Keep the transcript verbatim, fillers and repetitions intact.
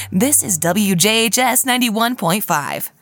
This is W J H S ninety-one point five.